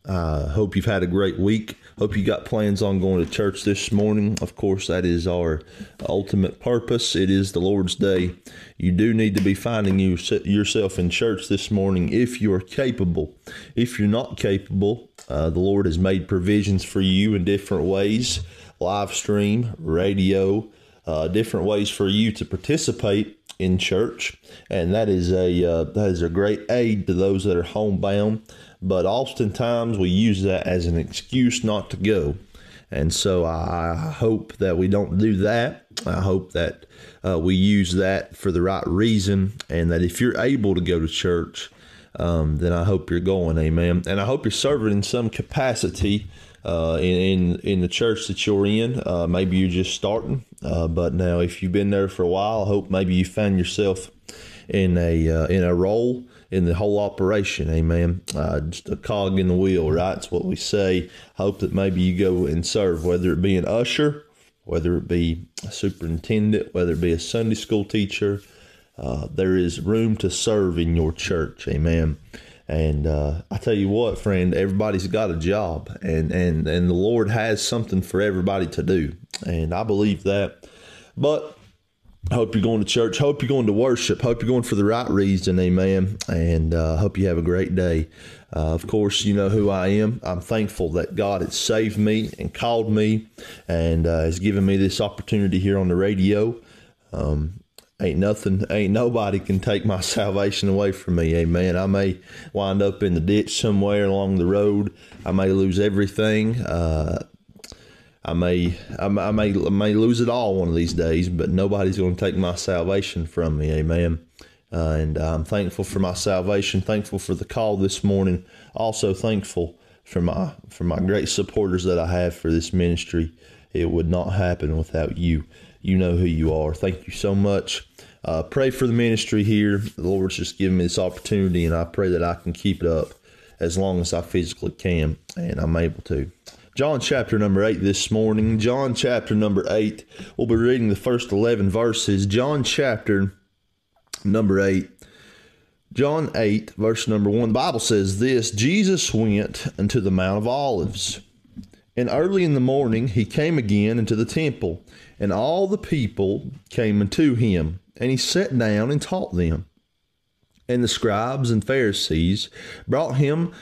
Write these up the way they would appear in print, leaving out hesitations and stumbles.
I hope you've had a great week. Hope you got plans on going to church this morning. Of course, that is our ultimate purpose. It is the Lord's Day. You do need to be finding yourself in church this morning if you're capable. If you're not capable, the Lord has made provisions for you in different ways, live stream, radio, different ways for you to participate in church, and that is a great aid to those that are homebound. But oftentimes we use that as an excuse not to go, and so I hope that we don't do that. I hope that we use that for the right reason, and that if you're able to go to church, then I hope you're going. Amen. And I hope you're serving in some capacity in the church that you're in. Maybe you're just starting, but now if you've been there for a while, I hope maybe you found yourself in a role in the whole operation. Amen. Just a cog in the wheel, right? It's what we say. Hope that maybe you go and serve, whether it be an usher, whether it be a superintendent, whether it be a Sunday school teacher. There is room to serve in your church. Amen. And I tell you what, friend, everybody's got a job, and the Lord has something for everybody to do, and I believe that. But I hope you're going to church. Hope you're going to worship. Hope you're going for the right reason. Amen. And hope you have a great day. Of course, you know who I am. I'm thankful that God has saved me and called me and has given me this opportunity here on the radio. Ain't nobody can take my salvation away from me. Amen. I may wind up in the ditch somewhere along the road. I may lose everything. I may lose it all one of these days, but nobody's going to take my salvation from me. Amen. And I'm thankful for my salvation, thankful for the call this morning, also thankful for my great supporters that I have for this ministry. It would not happen without you. You know who you are. Thank you so much. Pray for the ministry here. The Lord's just given me this opportunity, and I pray that I can keep it up as long as I physically can, and I'm able to. John chapter number 8 this morning. John chapter number 8. We'll be reading the first 11 verses. John chapter number 8. John 8, verse number 1. The Bible says this: Jesus went unto the Mount of Olives, and early in the morning he came again into the temple, and all the people came unto him, and he sat down and taught them. And the scribes and Pharisees brought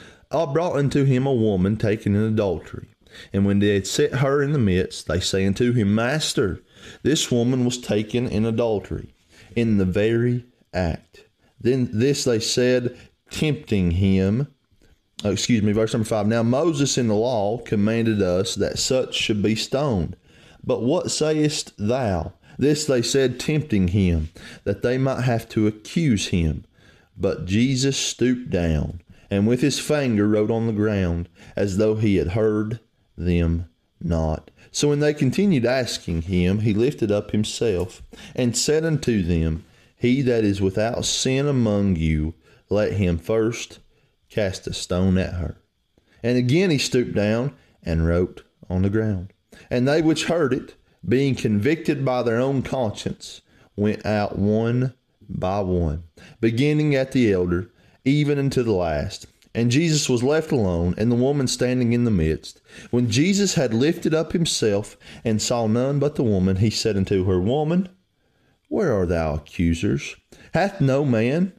unto him a woman taken in adultery. And when they had set her in the midst, they say unto him, Master, this woman was taken in adultery, in the very act. Then this they said, tempting him. Verse number 5. Now Moses in the law commanded us that such should be stoned. But what sayest thou? This they said, tempting him, that they might have to accuse him. But Jesus stooped down, and with his finger wrote on the ground, as though he had heard them not. So when they continued asking him, he lifted up himself, and said unto them, He that is without sin among you, let him first cast a stone at her. And again he stooped down, and wrote on the ground. And they which heard it, being convicted by their own conscience, went out one by one, beginning at the elder, even unto the last. And Jesus was left alone, and the woman standing in the midst. When Jesus had lifted up himself, and saw none but the woman, he said unto her, Woman, where are thy accusers? Hath no man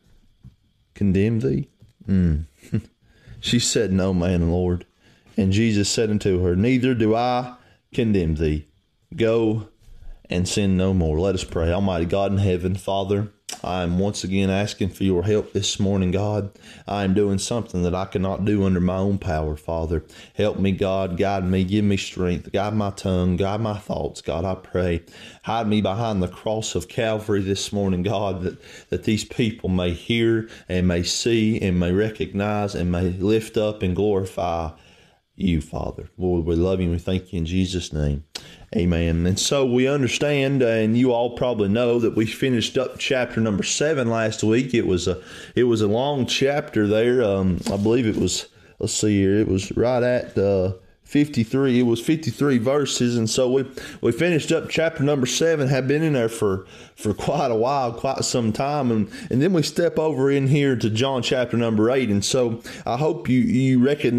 condemned thee? She said, No man, Lord. And Jesus said unto her, Neither do I condemn thee. Go and sin no more. Let us pray. Almighty God in heaven, Father, I am once again asking for your help this morning, God. I am doing something that I cannot do under my own power, Father. Help me, God. Guide me. Give me strength. Guide my tongue. Guide my thoughts, God, I pray. Hide me behind the cross of Calvary this morning, God, that these people may hear and may see and may recognize and may lift up and glorify you, Father. Lord, we love you and we thank you in Jesus' name. Amen. And so we understand, and you all probably know, that we finished up chapter number 7 last week. It was a long chapter there. I believe it was, let's see here, it was right at 53. It was 53 verses, and so we finished up chapter number 7. Have been in there for quite a while, quite some time, and then we step over in here to John chapter number 8. And so I hope you recognize